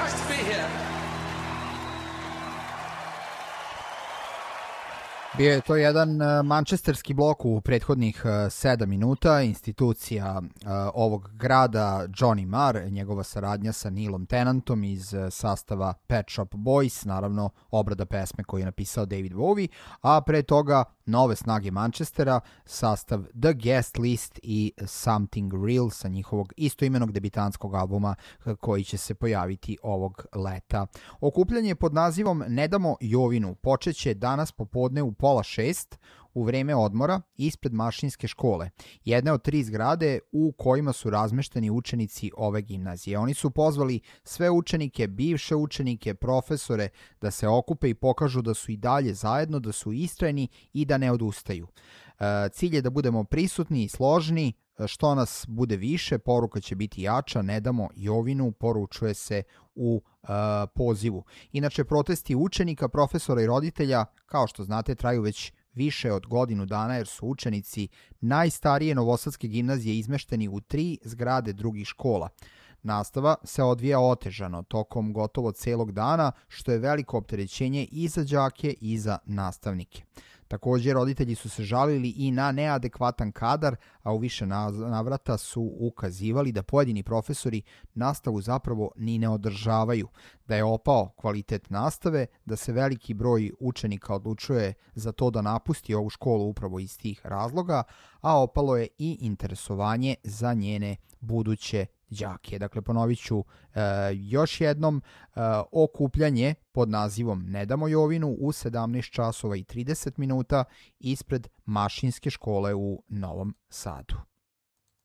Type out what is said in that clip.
nice to be here. Bio je to jedan mančesterski blok u prethodnih 7 minuta. Institucija ovog grada, Johnny Marr, njegova saradnja sa Neilom Tennantom iz sastava Pet Shop Boys, naravno obrada pesme koju je napisao David Bowie, a pre toga nove snage Manchestera, sastav The Guest List i Something Real sa njihovog istoimenog debitanskog albuma koji će se pojaviti ovog leta. Okupljanje pod nazivom Ne damo Jovinu počeće danas popodne u 5:30 u vreme odmora ispred Mašinske škole, jedne od 3 zgrade u kojima su razmešteni učenici ove gimnazije. Oni su pozvali sve učenike, bivše učenike, profesore da se okupe i pokažu da su i dalje zajedno, da su istrajni i da ne odustaju. Cilj je da budemo prisutni i složni, što nas bude više, poruka će biti jača, ne damo Jovinu, poručuje se u pozivu. Inače, protesti učenika, profesora i roditelja, kao što znate, traju već više od godinu dana jer su učenici najstarije novosadske gimnazije izmešteni u 3 zgrade drugih škola. Nastava se odvija otežano tokom gotovo celog dana, što je veliko opterećenje i za đake i za nastavnike. Također, roditelji su se žalili i na neadekvatan kadar, a u više navrata su ukazivali da pojedini profesori nastavu zapravo ni ne održavaju, da je opao kvalitet nastave, da se veliki broj učenika odlučuje za to da napusti ovu školu upravo iz tih razloga, a opalo je i interesovanje za njene buduće đake. Dakle, ponovit ću još jednom, okupljanje pod nazivom Ne damo Jovinu u 17 časova i 30 minuta ispred Mašinske škole u Novom Sadu.